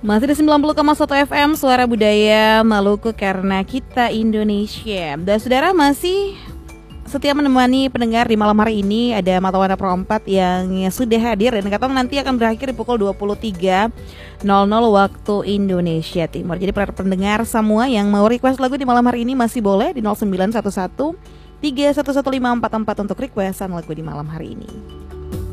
Masih di 90,1 FM Suara Budaya Maluku karena kita Indonesia. Dan saudara masih setia menemani pendengar di malam hari ini. Ada Mata Warna Pro 4 yang sudah hadir dan katong nanti akan berakhir di pukul 23.00 waktu Indonesia Timur. Jadi para pendengar semua yang mau request lagu di malam hari ini masih boleh di 0911 311544 untuk requestan lagu di malam hari ini.